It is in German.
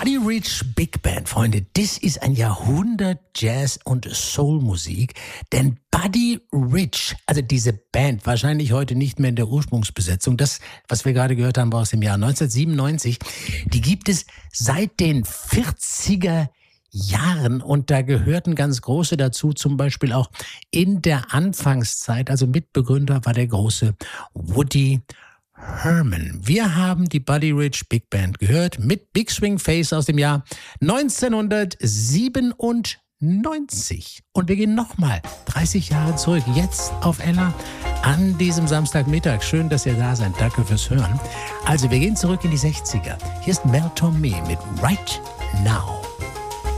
Buddy Rich Big Band, Freunde, das ist ein Jahrhundert Jazz- und Soul-Musik, denn Buddy Rich, also diese Band, wahrscheinlich heute nicht mehr in der Ursprungsbesetzung, das, was wir gerade gehört haben, war aus dem Jahr 1997, die gibt es seit den 40er Jahren und da gehörten ganz große dazu, zum Beispiel auch in der Anfangszeit, also Mitbegründer war der große Woody Herman. Wir haben die Buddy Rich Big Band gehört mit Big Swing Face aus dem Jahr 1997. Und wir gehen nochmal 30 Jahre zurück, jetzt auf Ella an diesem Samstagmittag. Schön, dass ihr da seid. Danke fürs Hören. Also wir gehen zurück in die 60er. Hier ist Mel Tormé mit Right Now.